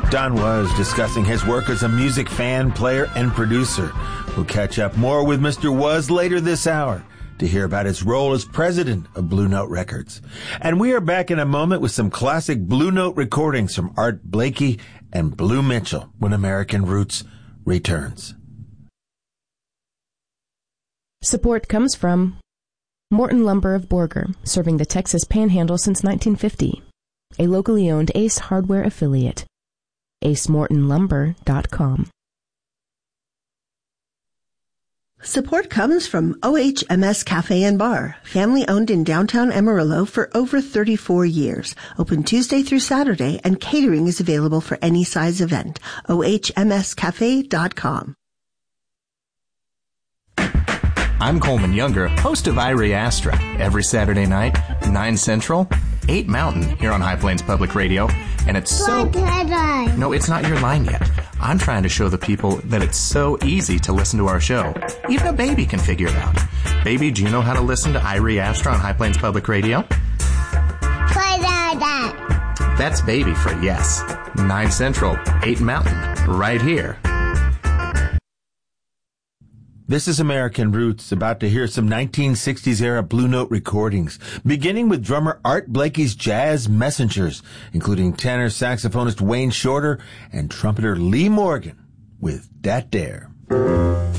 Don Was discussing his work as a music fan, player, and producer. We'll catch up more with Mr. Was later this hour to hear about his role as president of Blue Note Records. And we are back in a moment with some classic Blue Note recordings from Art Blakey and Blue Mitchell when American Roots returns. Support comes from Morton Lumber of Borger, serving the Texas Panhandle since 1950. A locally owned Ace Hardware affiliate. AceMortonLumber.com. Support comes from OHMS Cafe and Bar, family owned in downtown Amarillo for over 34 years. Open Tuesday through Saturday, and catering is available for any size event. OHMScafe.com. I'm Coleman Younger, host of Irie Astra, every Saturday night, 9 Central, 8 Mountain, here on High Plains Public Radio. And it's so... No, it's not your line yet. I'm trying to show the people that it's so easy to listen to our show. Even a baby can figure it out. Baby, do you know how to listen to Irie Astra on High Plains Public Radio? That's baby for yes. 9 Central, 8 Mountain, right here. This is American Roots, about to hear some 1960s-era Blue Note recordings, beginning with drummer Art Blakey's Jazz Messengers, including tenor saxophonist Wayne Shorter and trumpeter Lee Morgan with Dat Dare.